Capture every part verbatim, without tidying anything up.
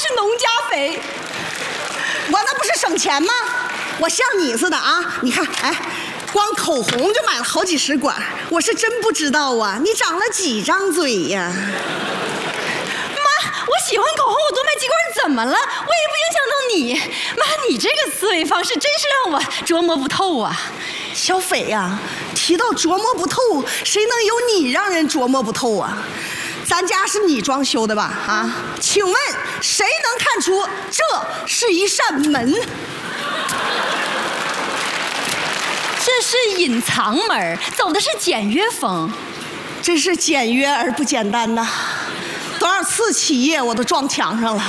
是农家肥。 我那不是省钱吗？我像你似的啊！你看，哎，光口红就买了好几十管，我是真不知道啊！你长了几张嘴呀？ 妈，我喜欢口红，我多买几管怎么了？我也不影响到你。妈，你这个思维方式真是让我琢磨不透啊！ 小斐呀，提到琢磨不透，谁能有你让人琢磨不透啊？咱家是你装修的吧？啊，请问谁能看出这是一扇门？ 这是隐藏门，走的是简约风。 真是简约而不简单呐！多少次起夜我都撞墙上了。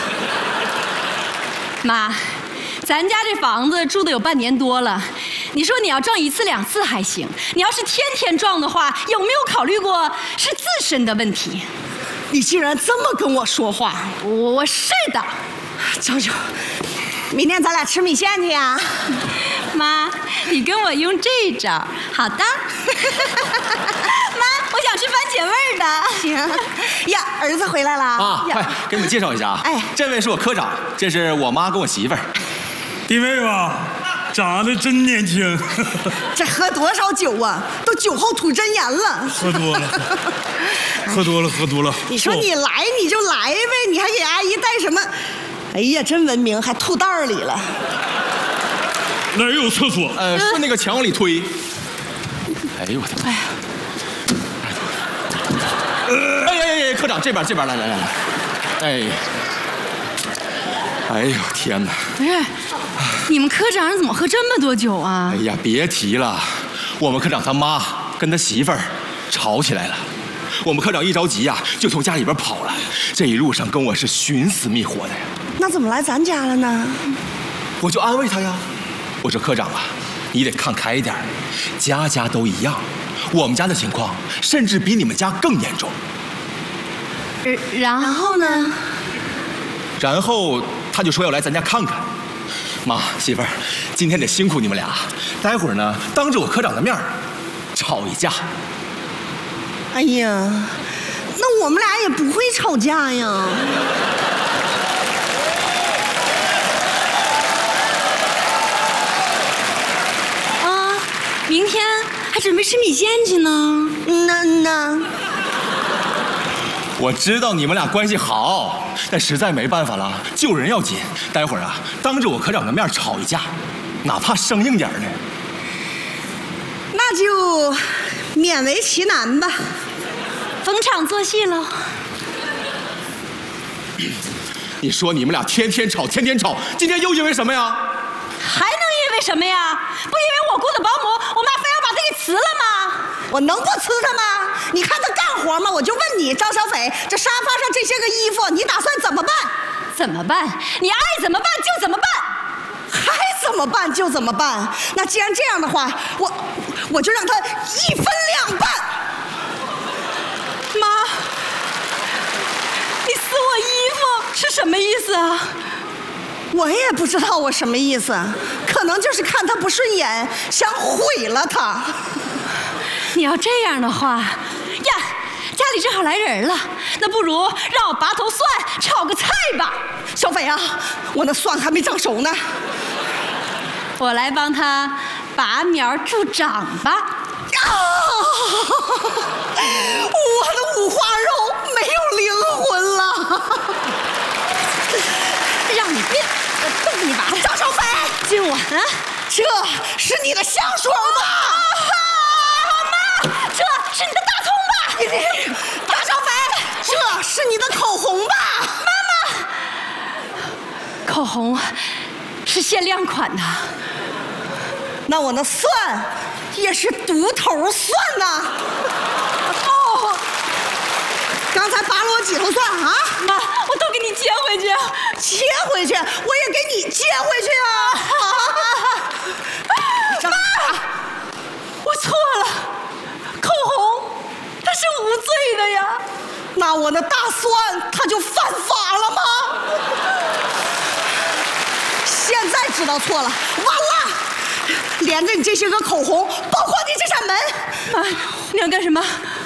妈，咱家这房子住的有半年多了，你说你要撞一次两次还行，你要是天天撞的话，有没有考虑过是自身的问题？ 你竟然这么跟我说话！ 我我是的。 舅舅，明天咱俩吃米线去呀？ 妈，你跟我用这招。好的。妈，我想吃番茄味儿的。 行。呀，儿子回来了啊！快给你们介绍一下啊！哎，这位是我科长，这是我妈跟我媳妇儿。 弟妹吧，长得真年轻。 这喝多少酒啊？都酒后吐真言了。 喝多了。喝多了，喝多了。 你说你来你就来呗，你还给阿姨带什么？哎呀，真文明，还吐袋里了。 哪儿有厕所？ 呃，顺那个墙往里推。哎呦我的妈！哎呀！哎哎哎，科长这边这边来来来来。哎。哎呦天哪！ 不是，你们科长怎么喝这么多酒啊？ 哎呀，别提了，我们科长他妈跟他媳妇儿吵起来了。我们科长一着急呀、啊，就从家里边跑了。这一路上跟我是寻死觅活的呀。 那怎么来咱家了呢？ 我就安慰他呀。我说科长啊，你得看开一点，家家都一样。我们家的情况甚至比你们家更严重。 然后呢？ 然后他就说要来咱家看看。妈，媳妇儿，今天得辛苦你们俩。待会儿呢，当着我科长的面吵一架。 哎呀，那我们俩也不会吵架呀。 啊，明天还准备吃米线去呢。 那那， 我知道你们俩关系好，但实在没办法了，救人要紧。待会儿啊，当着我科长的面吵一架，哪怕生硬点呢。 那就勉为其难吧。 逢场作戏喽。 你说你们俩天天吵，天天吵，今天又因为什么呀？ 还能因为什么呀？不因为我雇的保姆，我妈非要把她给辞了吗？ 我能不辞她吗？你看她干活吗？我就问你，张小斐，这沙发上这些个衣服，你打算怎么办？ 怎么办？你爱怎么办就怎么办。 还怎么办就怎么办？那既然这样的话，我我就让她一分两半。 妈，你撕我衣服是什么意思啊？ 我也不知道我什么意思，可能就是看他不顺眼，想毁了他。 你要这样的话呀，家里正好来人了，那不如让我拔头蒜炒个菜吧。 小斐啊，我那蒜还没长熟呢， 我来帮他拔苗助长吧。 啊！我的五花肉没有灵魂了。 让你变，我动你拔。 张小斐， 亲我啊！ 这是你的香水吧？ 啊，妈，这是你的大葱吧？ 张小斐，这是你的口红吧？ 妈妈，口红是限量款的。 那我那蒜也是独头蒜呐。哦，刚才拔了我几头蒜啊？ 妈，我都给你接回去。 接回去，我也给你接回去啊！ 妈，我错了，口红它是无罪的呀。 那我那大蒜它就犯法了吗？现在知道错了，完了！连着你这些个口红，包括你这扇门， 妈，你要干什么？